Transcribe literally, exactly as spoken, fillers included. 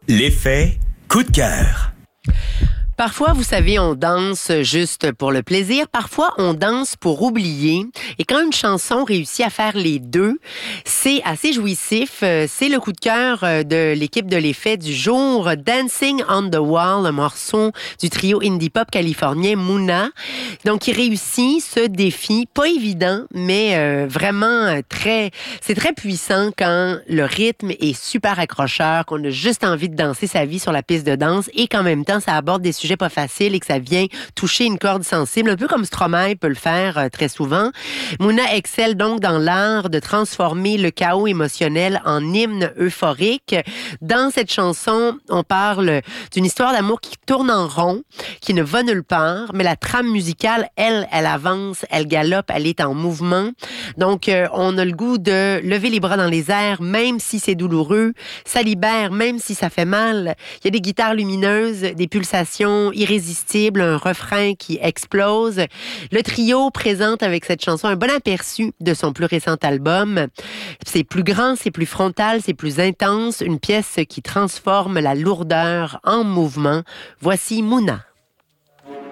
L'effet coup de cœur. Parfois, vous savez, on danse juste pour le plaisir. Parfois, on danse pour oublier. Et quand une chanson réussit à faire les deux, c'est assez jouissif. C'est le coup de cœur de l'équipe de l'effet du jour. Dancing on the Wall, un morceau du trio indie pop californien Muna. Donc, il réussit ce défi. Pas évident, mais euh, vraiment très... C'est très puissant quand le rythme est super accrocheur, qu'on a juste envie de danser sa vie sur la piste de danse et qu'en même temps, ça aborde des sujets pas facile et que ça vient toucher une corde sensible, un peu comme Stromae peut le faire euh, très souvent. Muna excelle donc dans l'art de transformer le chaos émotionnel en hymne euphorique. Dans cette chanson, on parle d'une histoire d'amour qui tourne en rond, qui ne va nulle part, mais la trame musicale, elle, elle avance, elle galope, elle est en mouvement. Donc, euh, on a le goût de lever les bras dans les airs, même si c'est douloureux. Ça libère, même si ça fait mal. Il y a des guitares lumineuses, des pulsations irrésistible, un refrain qui explose. Le trio présente avec cette chanson un bon aperçu de son plus récent album. C'est plus grand, c'est plus frontal, c'est plus intense, une pièce qui transforme la lourdeur en mouvement. Voici Muna.